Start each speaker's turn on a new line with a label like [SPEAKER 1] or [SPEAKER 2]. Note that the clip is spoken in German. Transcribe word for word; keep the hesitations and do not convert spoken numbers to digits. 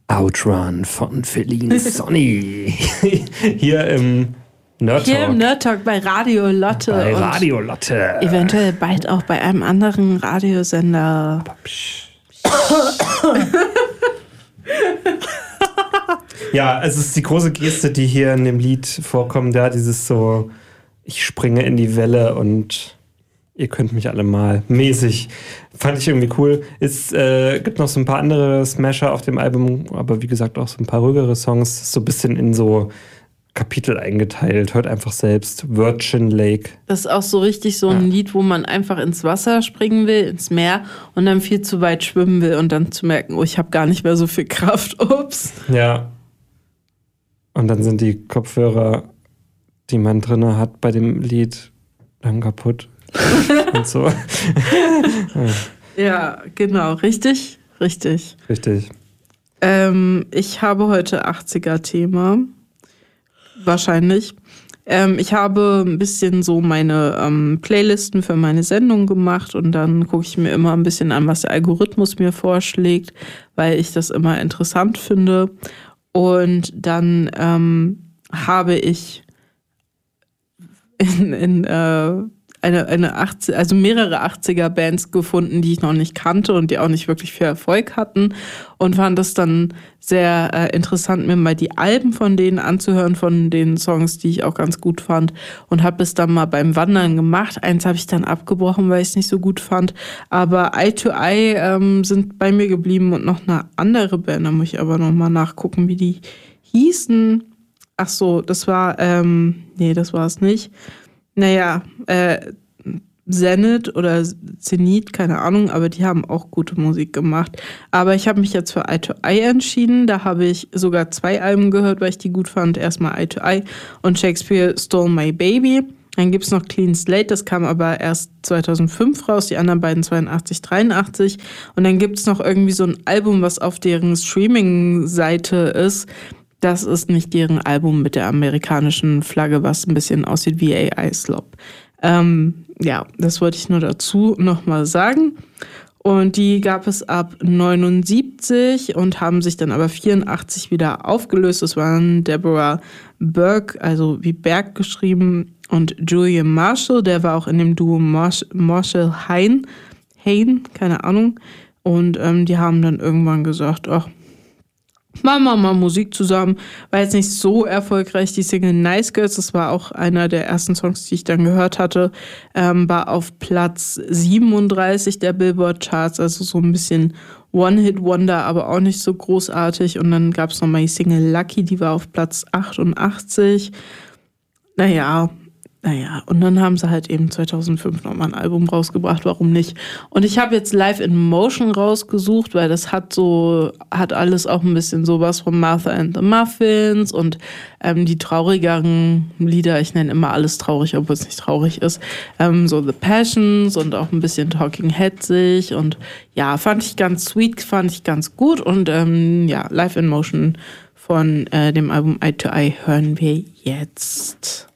[SPEAKER 1] Outrun von Feline Sonny. Hier im Nerd Talk.
[SPEAKER 2] Hier im Nerd Talk bei Radio Lotte.
[SPEAKER 1] Bei
[SPEAKER 2] und
[SPEAKER 1] Radio Lotte.
[SPEAKER 2] Eventuell bald auch bei einem anderen Radiosender.
[SPEAKER 1] Ja, es ist die große Geste, die hier in dem Lied vorkommt. Da dieses so, ich springe in die Welle und ihr könnt mich alle mal mäßig. Fand ich irgendwie cool. Es äh, gibt noch so ein paar andere Smasher auf dem Album, aber wie gesagt auch so ein paar ruhigere Songs. So ein bisschen in so Kapitel eingeteilt. Hört einfach selbst. Virgin Lake.
[SPEAKER 2] Das ist auch so richtig so ein ja. Lied, wo man einfach ins Wasser springen will, ins Meer und dann viel zu weit schwimmen will und dann zu merken, oh, ich habe gar nicht mehr so viel Kraft. Ups.
[SPEAKER 1] Ja. Und dann sind die Kopfhörer, die man drin hat bei dem Lied, dann kaputt. Und so.
[SPEAKER 2] Ja, genau. Richtig? Richtig.
[SPEAKER 1] Richtig.
[SPEAKER 2] Ähm, ich habe heute achtziger-Thema. Wahrscheinlich. Ähm, ich habe ein bisschen so meine ähm, Playlisten für meine Sendung gemacht und dann gucke ich mir immer ein bisschen an, was der Algorithmus mir vorschlägt, weil ich das immer interessant finde. Und dann ähm, habe ich in, in äh, eine, eine achtzig, also mehrere achtziger-Bands gefunden, die ich noch nicht kannte und die auch nicht wirklich viel Erfolg hatten und fand es dann sehr äh, interessant, mir mal die Alben von denen anzuhören, von den Songs, die ich auch ganz gut fand und habe es dann mal beim Wandern gemacht. Eins habe ich dann abgebrochen, weil ich es nicht so gut fand, aber Eye to Eye ähm, sind bei mir geblieben und noch eine andere Band, da muss ich aber noch mal nachgucken, wie die hießen. Ach so, das war, ähm, nee, das war es nicht. Naja, äh, Zenith oder Zenith, keine Ahnung, aber die haben auch gute Musik gemacht. Aber ich habe mich jetzt für Eye to Eye entschieden. Da habe ich sogar zwei Alben gehört, weil ich die gut fand. Erstmal Eye to Eye und Shakespeare Stole My Baby. Dann gibt es noch Clean Slate, das kam aber erst zweitausendfünf raus, die anderen beiden zweiundachtzig, dreiundachtzig. Und dann gibt es noch irgendwie so ein Album, was auf deren Streaming-Seite ist. Das ist nicht deren Album mit der amerikanischen Flagge, was ein bisschen aussieht wie A I-Slop. Ähm, ja, das wollte ich nur dazu nochmal sagen. Und die gab es ab neunundsiebzig und haben sich dann aber vierundachtzig wieder aufgelöst. Das waren Deborah Burke, also wie Berg geschrieben, und Julian Marshall, der war auch in dem Duo Marsh- Marshall-Hain, Hain, keine Ahnung. Und ähm, die haben dann irgendwann gesagt, ach, machen wir mal Musik zusammen. War jetzt nicht so erfolgreich. Die Single Nice Girls, das war auch einer der ersten Songs, die ich dann gehört hatte, ähm, war auf Platz siebenunddreißig der Billboard-Charts, also so ein bisschen One-Hit-Wonder, aber auch nicht so großartig. Und dann gab es nochmal die Single Lucky, die war auf Platz achtundachtzig. Naja, Naja, und dann haben sie halt eben zweitausendfünf nochmal ein Album rausgebracht, warum nicht? Und ich habe jetzt Live in Motion rausgesucht, weil das hat so, hat alles auch ein bisschen sowas von Martha and the Muffins und ähm, die traurigeren Lieder, ich nenne immer alles traurig, obwohl es nicht traurig ist, ähm, so The Passions und auch ein bisschen Talking Headsig und ja, fand ich ganz sweet, fand ich ganz gut und ähm, ja, Live in Motion von äh, dem Album Eye to Eye hören wir jetzt.